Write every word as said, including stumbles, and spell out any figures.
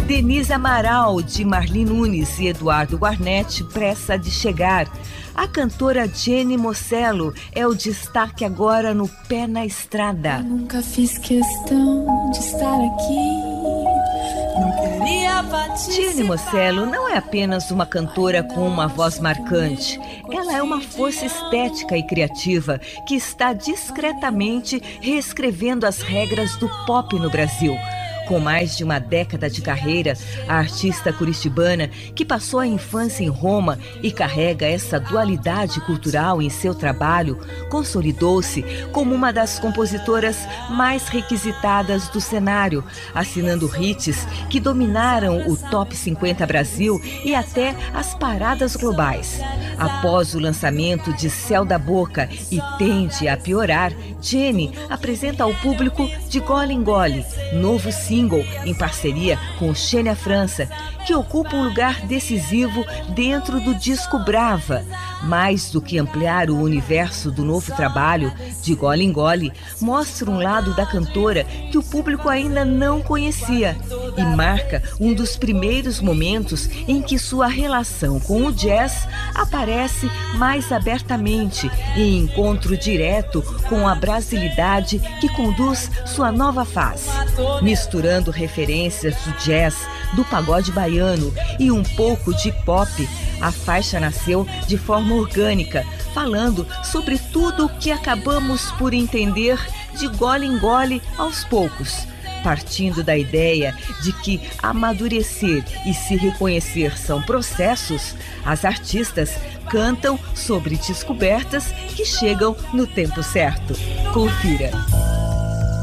Denise Amaral, de Marli Nunes e Eduardo Guarnetti, pressa de chegar. A cantora Jenny Mocello é o destaque agora no Pé na Estrada. Eu nunca fiz questão de estar aqui. Não queria participar. Jenny Mocello não é apenas uma cantora com uma voz marcante. Ela é uma força estética e criativa que está discretamente reescrevendo as regras do pop no Brasil. Com mais de uma década de carreira, a artista curitibana, que passou a infância em Roma e carrega essa dualidade cultural em seu trabalho, consolidou-se como uma das compositoras mais requisitadas do cenário, assinando hits que dominaram o Top cinquenta Brasil e até as paradas globais. Após o lançamento de Céu da Boca e Tende a Piorar, Jenny apresenta ao público De Gole em Gole, novo single em parceria com Xênia França, que ocupa um lugar decisivo dentro do disco Brava. Mais do que ampliar o universo do novo trabalho, De Gole em Gole mostra um lado da cantora que o público ainda não conhecia e marca um dos primeiros momentos em que sua relação com o jazz aparece mais abertamente, em encontro direto com a brasilidade que conduz sua nova fase. Misturando referências do jazz, do pagode baiano e um pouco de pop, a faixa nasceu de forma orgânica, falando sobre tudo o que acabamos por entender de gole em gole aos poucos. Partindo da ideia de que amadurecer e se reconhecer são processos, as artistas cantam sobre descobertas que chegam no tempo certo. Confira.